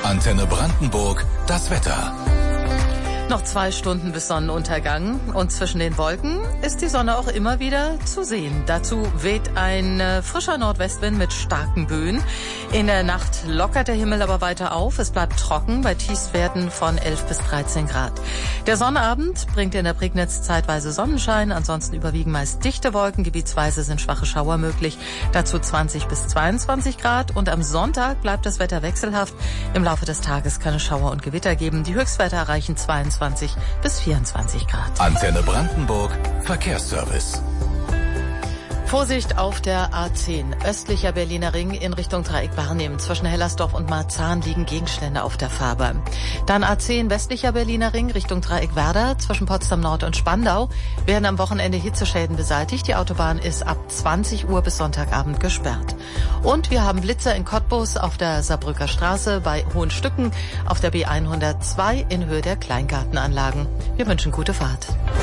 Antenne Brandenburg, das Wetter. Noch 2 Stunden bis Sonnenuntergang und zwischen den Wolken ist die Sonne auch immer wieder zu sehen. Dazu weht ein frischer Nordwestwind mit starken Böen. In der Nacht lockert der Himmel aber weiter auf. Es bleibt trocken bei Tiefstwerten von 11 bis 13 Grad. Der Sonnabend bringt in der Prignitz zeitweise Sonnenschein, ansonsten überwiegen meist dichte Wolken. Gebietsweise sind schwache Schauer möglich. Dazu 20 bis 22 Grad. Und am Sonntag bleibt das Wetter wechselhaft. Im Laufe des Tages kann es Schauer und Gewitter geben. Die Höchstwerte erreichen 22 bis 24 Grad. Antenne Brandenburg, Verkehrsservice. Vorsicht auf der A10, östlicher Berliner Ring in Richtung Dreieck Barnim. Zwischen Hellersdorf und Marzahn liegen Gegenstände auf der Fahrbahn. Dann A10, westlicher Berliner Ring Richtung Dreieck Werder. Zwischen Potsdam Nord und Spandau werden am Wochenende Hitzeschäden beseitigt. Die Autobahn ist ab 20 Uhr bis Sonntagabend gesperrt. Und wir haben Blitzer in Cottbus auf der Saarbrücker Straße bei Hohenstücken, auf der B102 in Höhe der Kleingartenanlagen. Wir wünschen gute Fahrt.